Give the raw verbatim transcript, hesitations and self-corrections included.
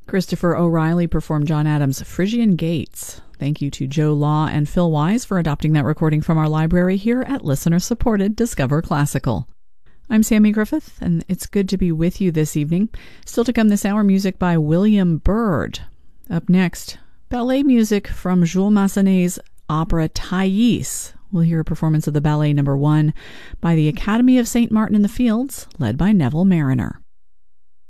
Christopher O'Reilly performed John Adams' Phrygian Gates. Thank you to Joe Law and Phil Wise for adopting that recording from our library here at listener-supported Discover Classical. I'm Sammy Griffith, and it's good to be with you this evening. Still to come this hour, music by William Byrd. Up next, ballet music from Jules Massenet's opera Thais. We'll hear a performance of the ballet number one by the Academy of Saint Martin in the Fields, led by Neville Mariner.